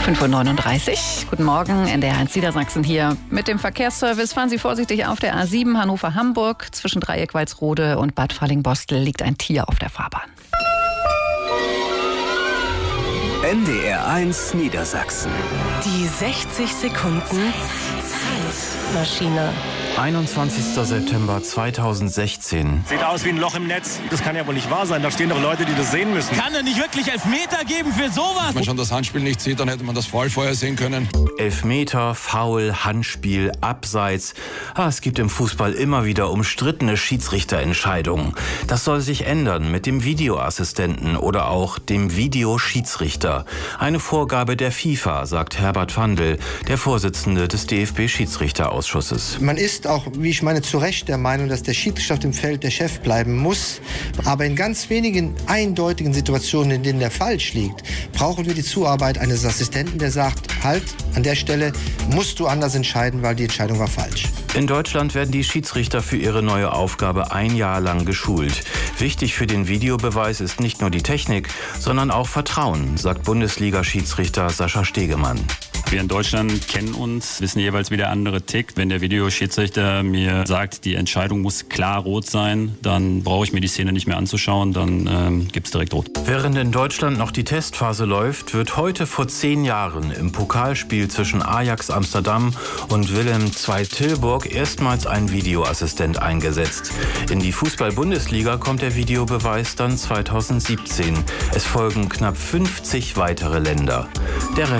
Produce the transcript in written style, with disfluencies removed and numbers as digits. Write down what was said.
5:39 Uhr. Guten Morgen, NDR1 Niedersachsen hier mit dem Verkehrsservice. Fahren Sie vorsichtig auf der A7 Hannover-Hamburg. Zwischen Dreieck-Walsrode und Bad Falling-Bostel liegt ein Tier auf der Fahrbahn. NDR1 Niedersachsen. Die 60 Sekunden Zeitmaschine. 21. September 2016. Sieht aus wie ein Loch im Netz. Das kann ja wohl nicht wahr sein. Da stehen doch Leute, die das sehen müssen. Kann er nicht wirklich Elfmeter geben für sowas? Wenn man schon das Handspiel nicht sieht, dann hätte man das Foul vorher sehen können. Elfmeter, Foul, Handspiel, Abseits. Es gibt im Fußball immer wieder umstrittene Schiedsrichterentscheidungen. Das soll sich ändern mit dem Videoassistenten oder auch dem Videoschiedsrichter. Eine Vorgabe der FIFA, sagt Herbert Vandl, der Vorsitzende des DFB-Schiedsrichterausschusses. Man ist auch, wie ich meine, zu Recht der Meinung, dass der Schiedsrichter auf dem Feld der Chef bleiben muss. Aber in ganz wenigen eindeutigen Situationen, in denen der falsch liegt, brauchen wir die Zuarbeit eines Assistenten, der sagt, halt, an der Stelle musst du anders entscheiden, weil die Entscheidung war falsch. In Deutschland werden die Schiedsrichter für ihre neue Aufgabe ein Jahr lang geschult. Wichtig für den Videobeweis ist nicht nur die Technik, sondern auch Vertrauen, sagt Bundesliga-Schiedsrichter Sascha Stegemann. Wir in Deutschland kennen uns, wissen jeweils, wie der andere tickt. Wenn der Videoschiedsrichter mir sagt, die Entscheidung muss klar rot sein, dann brauche ich mir die Szene nicht mehr anzuschauen, dann gibt's direkt rot. Während in Deutschland noch die Testphase läuft, wird heute vor 10 Jahren im Pokalspiel zwischen Ajax Amsterdam und Willem II Tilburg erstmals ein Videoassistent eingesetzt. In die Fußball-Bundesliga kommt der Videobeweis dann 2017. Es folgen knapp 50 weitere Länder. Der